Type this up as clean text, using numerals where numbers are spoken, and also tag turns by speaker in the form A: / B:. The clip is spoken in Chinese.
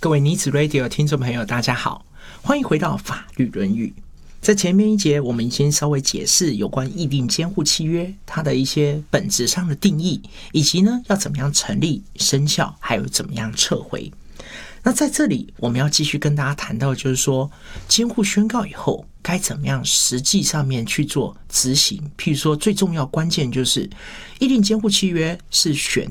A: 各位女子 Radio 听众朋友大家好，欢迎回到法律论语。在前面一节我们已经稍微解释有关议定监护契约它的一些本质上的定义，以及呢要怎么样成立生效，还有怎么样撤回。那在这里我们要继续跟大家谈到，就是说监护宣告以后该怎么样实际上面去做执行。譬如说最重要关键就是议定监护契约是选